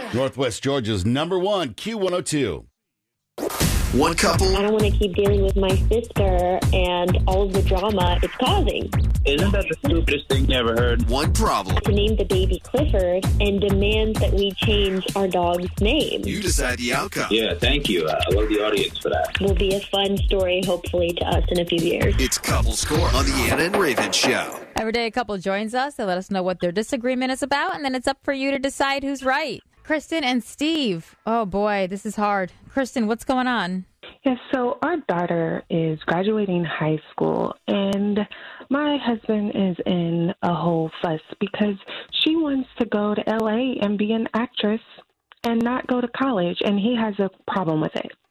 Northwest Georgia's number one Q102. One couple. I don't want to keep dealing with my sister and all of the drama it's causing. Isn't that the stupidest thing you ever heard? One problem. To name the baby Clifford and demands that we change our dog's name. You decide the outcome. Yeah, thank you. I love the audience for that. Will be a fun story, hopefully, to us in a few years. It's Couple Score on the Anna and Raven Show. Every day a couple joins us. They let us know what their disagreement is about, and then it's up for you to decide who's right. Kristen and Steve. Oh, boy, this is hard. Kristen, what's going on? Yes, so our daughter is graduating high school, and my husband is in a whole fuss because she wants to go to L.A. and be an actress and not go to college, and he has a problem with it.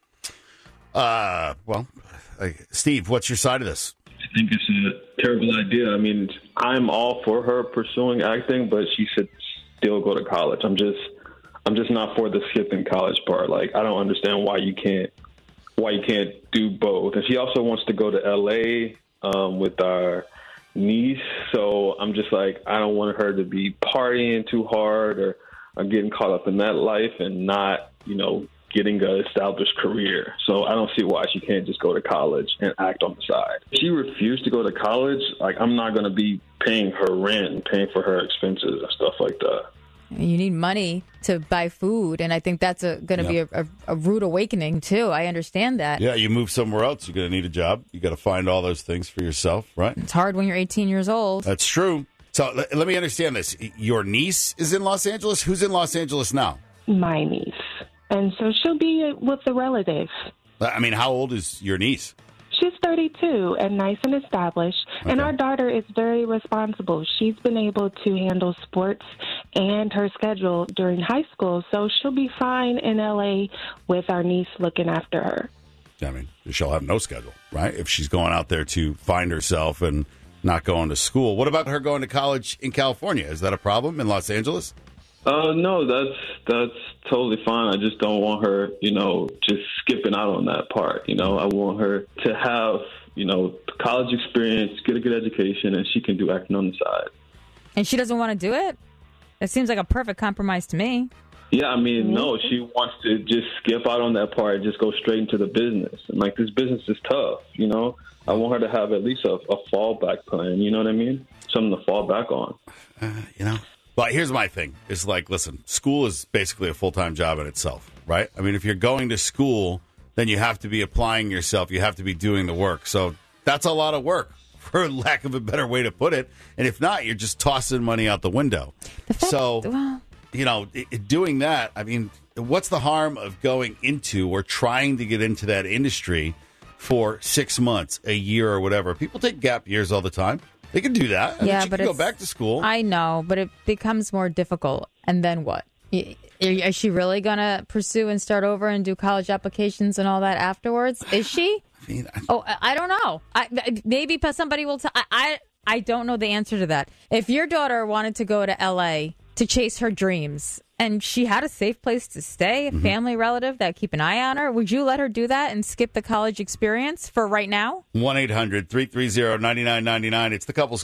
Steve, what's your side of this? I think it's a terrible idea. I mean, I'm all for her pursuing acting, but she should still go to college. I'm just not for the skipping college part. Like, I don't understand why you can't do both. And she also wants to go to L.A. With our niece, so I'm just like, I don't want her to be partying too hard or getting caught up in that life and not, getting an established career. So I don't see why she can't just go to college and act on the side. If she refused to go to college, like, I'm not going to be paying her rent and paying for her expenses and stuff like that. You need money to buy food, and I think that's going to be a rude awakening, too. I understand that. Yeah, you move somewhere else, you're going to need a job. You got to find all those things for yourself, right? It's hard when you're 18 years old. That's true. So let me understand this. Your niece is in Los Angeles? Who's in Los Angeles now? My niece. And so she'll be with a relative. I mean, how old is your niece? She's 32 and nice and established, and our daughter is very responsible. She's been able to handle sports and her schedule during high school, so she'll be fine in L.A. with our niece looking after her. I mean, she'll have no schedule, right? If she's going out there to find herself and not going to school. What about her going to college in California? Is that a problem in Los Angeles? No, that's totally fine. I just don't want her, just skipping out on that part. I want her to have, college experience, get a good education, and she can do acting on the side. And she doesn't want to do it? It seems like a perfect compromise to me. Yeah, I mean, no, she wants to just skip out on that part and just go straight into the business. And, like, this business is tough, I want her to have at least a fallback plan, you know what I mean? Something to fall back on. But here's my thing. It's like, listen, school is basically a full-time job in itself, right? I mean, if you're going to school, then you have to be applying yourself. You have to be doing the work. So that's a lot of work, for lack of a better way to put it. And if not, you're just tossing money out the window. Doing that, I mean, what's the harm of going into or trying to get into that industry for 6 months, a year, or whatever? People take gap years all the time. They can do that. Yeah, but go back to school. I know, but it becomes more difficult. And then what? Is she really going to pursue and start over and do college applications and all that afterwards? Is she? I don't know. Maybe somebody will tell. I don't know the answer to that. If your daughter wanted to go to L.A. to chase her dreams, and she had a safe place to stay, a family relative that keep an eye on her, would you let her do that and skip the college experience for right now? 1-800-330-9999. It's the Couples